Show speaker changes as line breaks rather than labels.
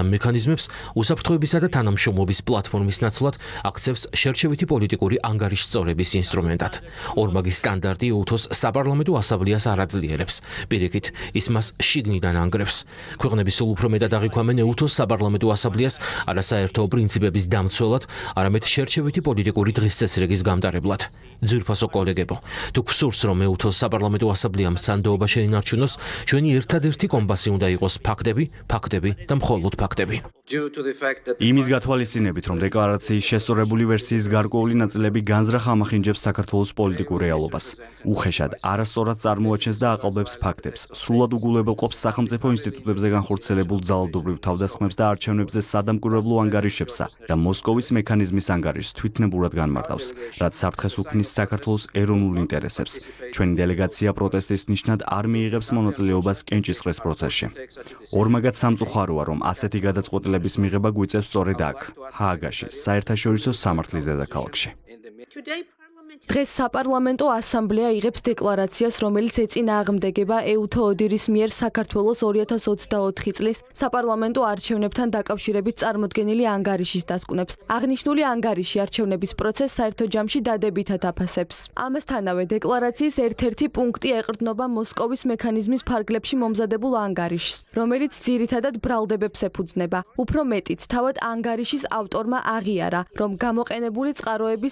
და მექანიზმებს უსაფრთხოებისა და თანამშრომლობის პლატფორმის ნაცვლად აქცევს შერჩევითი პოლიტიკური ანგარიშსწორების ინსტრუმენტად. ორმაგი სტანდარტი EUTO-ს საპარლამენტო ასამბლეას არ აძლიერებს. პირიქით, ის მას შიგნიდან ანგრევს. ქვეყნები სულ უფრო მეტად აღიქვამენ EUTO-ს საპარლამენტო ასამბლეას არა საერთო პრინციპების დამცველად, არამედ შერჩევითი პოლიტიკური დღესწესრიგის გამტარებლად. ძვირფასო კოლეგებო, თუ გსურს რომ EUTO-ს საპარლამენტო ასამბლეამ სანდოობა შეინარჩუნოს, ჩვენი ერთადერთი კომპასი უნდა იყოს ფაქტები და მხოლოდ ფაქტები.
იმის გათვალისწინებით, რომ დეკლარაციის შესწორებული ვერსიის გარკვეული ნაწილები განზრახ ამახინჯებს საქართველოს პოლიტიკურ რეალობას, უხეშად, არასწორად წარმოაჩენს და აყალბებს ფაქტებს, სრულად უგულებელყოფს სახელმწიფო ინსტიტუტებზე განხორციელებულ ძალადობრივ თავდასხმებს და არჩევნებზე სადამკვირვებლო ანგარიშებსა და მოსკოვის მექანიზმის ანგარიშს თვითნებურად განმარტავს, რაც საფრთხეს უქმნის საქართველოს ეროვნულ ინტერესებს. ჩვენი დელეგაცია პროტესტის ნიშნად არ მიიღებს მონაწილეობას კენჭისყრის პროცესში. ორმაგად სამწუხაროა, რომ ასეთი გადაწყვეტილების მიღება გვიწევს სწორედ აქ, ჰააგაში, საერთაშორისო სამართლის დედაქალაქში.
დღეს საპარლამენტო ასამბლეა იღებს დეკლარაციას, რომელიც ეწინააღმდეგება EUTO ODIHR-ის მიერ საქართველოს 2024 წლის საპარლამენტო არჩევნებთან დაკავშირებით წარმოდგენილი ანგარიშის დასკვნებს. აღნიშნული ანგარიში არჩევნების პროცესს საერთო ჯამში დადებითად აფასებს. ამასთანავე დეკლარაციის ერთ-ერთი პუნქტი ეყრდნობა მოსკოვის მექანიზმის ფარგლებში მომზადებულ ანგარიშს, რომელიც ძირითადად ბრალდებებს ეფუძნება. უფრო მეტიც, თავად ანგარიშის ავტორმა აღიარა, რომ გამოყენებული წყაროების